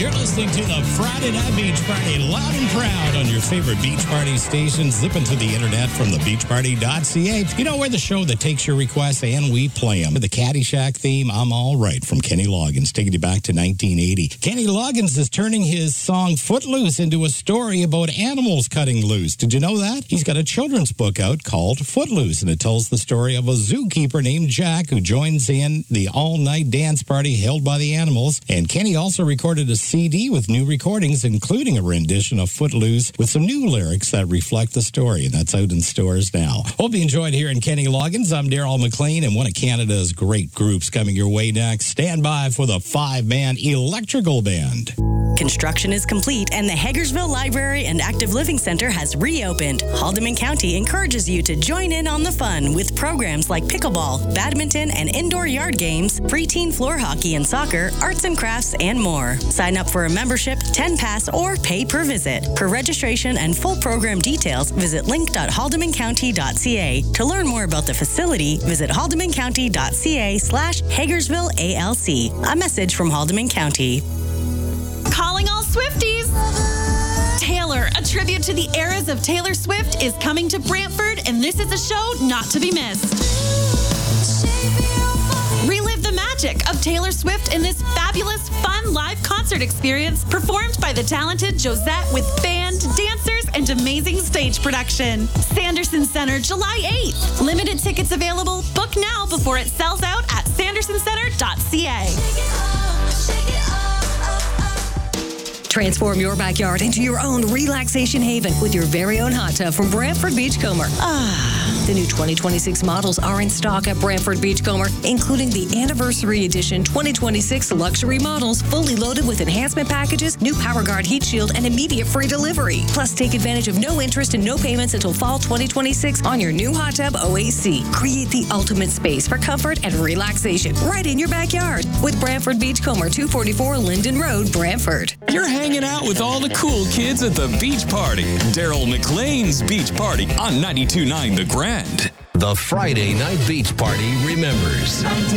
You're listening to the Friday Night Beach Party loud and proud on your favorite beach party station. Zipping to the internet from thebeachparty.ca. You know, we're the show that takes your requests and we play them. The Caddyshack theme, I'm All Right, from Kenny Loggins, taking you back to 1980. Kenny Loggins is turning his song Footloose into a story about animals cutting loose. Did you know that? He's got a children's book out called Footloose, and it tells the story of a zookeeper named Jack who joins in the all-night dance party held by the animals. And Kenny also recorded a CD with new recordings, including a rendition of Footloose with some new lyrics that reflect the story, and that's out in stores now. Hope you enjoyed hearing Kenny Loggins. I'm Daryl McLean, and one of Canada's great groups coming your way next. Stand by for the 5-man electrical band. Construction is complete and the Hagersville Library and Active Living Center has reopened. Haldeman County encourages you to join in on the fun with programs like pickleball, badminton, and indoor yard games, preteen floor hockey and soccer, arts and crafts, and more. Sign up for a membership, 10 pass, or pay per visit. For registration and full program details, visit link.haldemancounty.ca. To learn more about the facility, visit haldemancounty.ca/Hagersville ALC. A message from Haldeman County. Calling all Swifties! Taylor, a tribute to the eras of Taylor Swift, is coming to Brantford, and this is a show not to be missed. Relive the magic of Taylor Swift in this fabulous, fun live concert experience performed by the talented Josette with band, dancers, and amazing stage production. Sanderson Center, July 8th. Limited tickets available. Book now before it sells out at sandersoncentre.ca. Transform your backyard into your own relaxation haven with your very own hot tub from Brantford Beachcomber. The new 2026 models are in stock at Brantford Beachcomber, including the Anniversary Edition 2026 luxury models, fully loaded with enhancement packages, new PowerGuard heat shield, and immediate free delivery. Plus, take advantage of no interest and no payments until fall 2026 on your new hot tub OAC. Create the ultimate space for comfort and relaxation right in your backyard with Brantford Beachcomber, 244 Linden Road, Brantford. You're hanging out with all the cool kids at the beach party. Daryl McLean's Beach Party on 92.9 The Grand. The Friday Night Beach Party remembers.